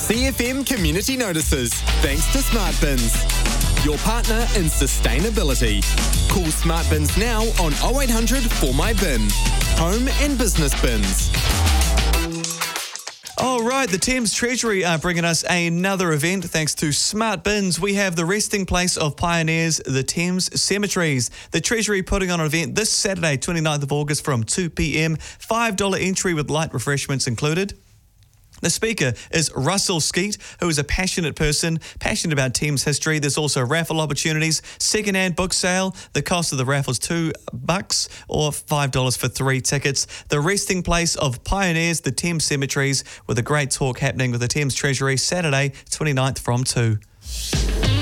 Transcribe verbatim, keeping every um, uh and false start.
C F M Community Notices, thanks to Smart Bins, your partner in sustainability. Call Smart Bins now on oh eight hundred four my bin. Home and business bins. All right, the Thames Treasury are bringing us another event thanks to Smart Bins. We have the resting place of pioneers, the Thames Cemeteries. The Treasury putting on an event this Saturday, twenty-ninth of August from two p.m. five dollars entry with light refreshments included. The speaker is Russell Skeet, who is a passionate person, passionate about Thames history. There's also raffle opportunities, second-hand book sale. The cost of the raffle is two bucks or five dollars for three tickets. The resting place of pioneers, the Thames Cemeteries, with a great talk happening with the Thames Treasury Saturday, twenty-ninth from two.